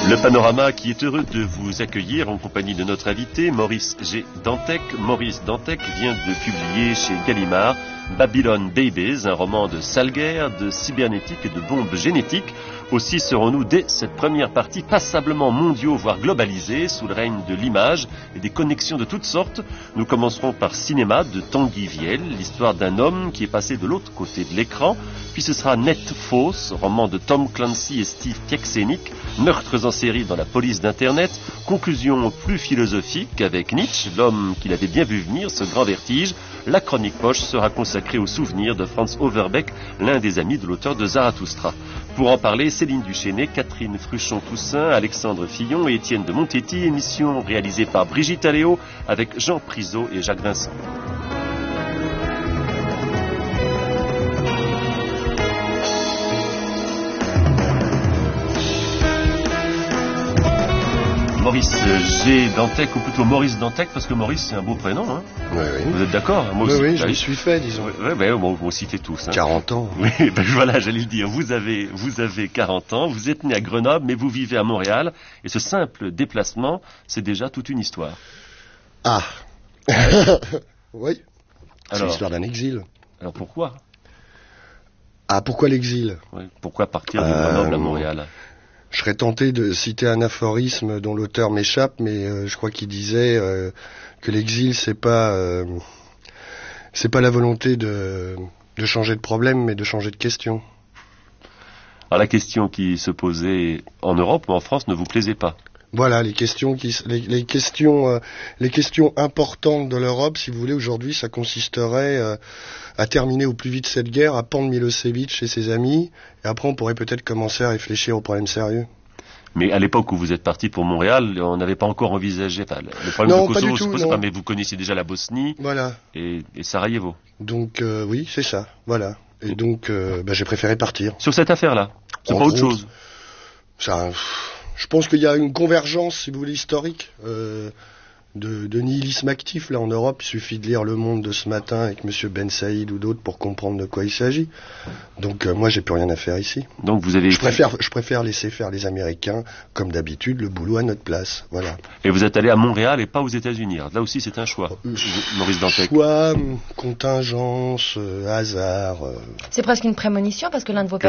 Le Panorama qui est heureux de vous accueillir en compagnie de notre invité Maurice G. Dantec. Maurice Dantec vient de publier chez Gallimard Babylon Babies, un roman de sale guerre, de cybernétique et de bombes génétiques. Aussi serons-nous dès cette première partie passablement mondiaux, voire globalisés, sous le règne de l'image et des connexions de toutes sortes. Nous commencerons par Cinéma de Tanguy Viel, l'histoire d'un homme qui est passé de l'autre côté de l'écran. Puis ce sera Net Fausse, roman de Tom Clancy et Steve Pieksenik, meurtres en série dans la police d'Internet. Conclusion plus philosophique avec Nietzsche, l'homme qu'il avait bien vu venir, ce grand vertige. La chronique poche sera consacrée aux souvenirs de Franz Overbeck, l'un des amis de l'auteur de Zarathustra. Pour en parler, Céline Duchesnay, Catherine Fruchon-Toussaint, Alexandre Fillon et Étienne de Montetti, émission réalisée par Brigitte Alléo avec Jean Priseau et Jacques Vincent. Maurice G. Dantec, ou plutôt Maurice Dantec, parce que Maurice c'est un beau prénom, hein. Oui, oui. Vous êtes d'accord? Moi aussi, oui, je me suis fait, disons. Oui, bon, vous citez tous. Hein. 40 ans. Oui, ben voilà, j'allais le dire. Vous avez 40 ans, vous êtes né à Grenoble, mais vous vivez à Montréal, et ce simple déplacement, c'est déjà toute une histoire. Ah. Oui. C'est l'histoire d'un exil. Alors pourquoi? Ah, pourquoi l'exil? Oui, pourquoi partir de Grenoble à Montréal? Je serais tenté de citer un aphorisme dont l'auteur m'échappe, mais je crois qu'il disait que l'exil c'est pas la volonté de changer de problème, mais de changer de question. Alors la question qui se posait en Europe ou en France ne vous plaisait pas? Voilà, les questions importantes de l'Europe, si vous voulez, aujourd'hui, ça consisterait à terminer au plus vite cette guerre, à pendre Milosevic et ses amis, et après on pourrait peut-être commencer à réfléchir aux problèmes sérieux. Mais à l'époque où vous êtes parti pour Montréal, on n'avait pas encore envisagé, enfin, le problème non, de Kosovo se posait non. pas, mais vous connaissiez déjà la Bosnie, voilà. et Sarajevo. Donc oui, c'est ça, voilà. Et donc j'ai préféré partir. Sur cette affaire-là, c'est pas autre chose. Je pense qu'il y a une convergence, si vous voulez, historique de nihilisme actif là en Europe. Il suffit de lire Le Monde de ce matin avec Monsieur Ben Saïd ou d'autres pour comprendre de quoi il s'agit. Donc moi, j'ai plus rien à faire ici. Donc vous avez. Je préfère laisser faire les Américains, comme d'habitude, le boulot à notre place. Voilà. Et vous êtes allé à Montréal et pas aux États-Unis. Là aussi, c'est un choix. Maurice Dantec. Choix, contingence, hasard. C'est presque une prémonition parce que l'un de vos